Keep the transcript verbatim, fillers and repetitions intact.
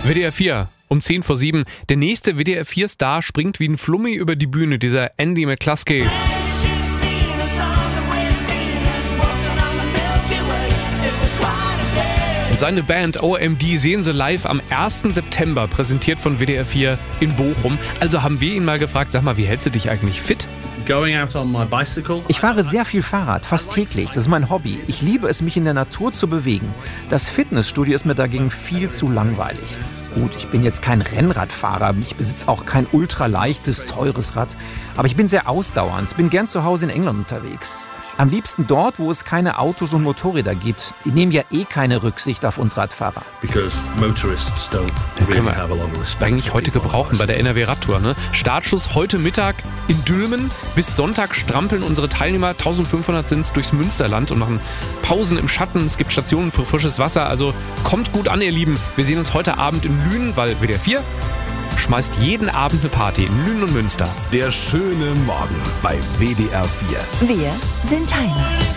W D R vier, um zehn vor sieben. Der nächste W D R vier Star springt wie ein Flummi über die Bühne, dieser Andy McCluskey. Und seine Band O M D sehen Sie live am ersten September, präsentiert von W D R vier in Bochum. Also haben wir ihn mal gefragt, sag mal, wie hältst du dich eigentlich fit? Ich fahre sehr viel Fahrrad, fast täglich. Das ist mein Hobby. Ich liebe es, mich in der Natur zu bewegen. Das Fitnessstudio ist mir dagegen viel zu langweilig. Gut, ich bin jetzt kein Rennradfahrer, ich besitze auch kein ultraleichtes, teures Rad. Aber ich bin sehr ausdauernd, bin gern zu Hause in England unterwegs. Am liebsten dort, wo es keine Autos und Motorräder gibt. Die nehmen ja eh keine Rücksicht auf uns Radfahrer. Den können wir eigentlich heute gebrauchen bei der N R W Radtour. Ne? Startschuss heute Mittag in Dülmen. Bis Sonntag strampeln unsere Teilnehmer, eintausendfünfhundert sind es, durchs Münsterland und machen Pausen im Schatten. Es gibt Stationen für frisches Wasser. Also kommt gut an, ihr Lieben. Wir sehen uns heute Abend in Lünen, weil W D R vier schmeißt jeden Abend eine Party in Lünen und Münster. Der schöne Morgen bei W D R vier. Wir sind Teilnehmer.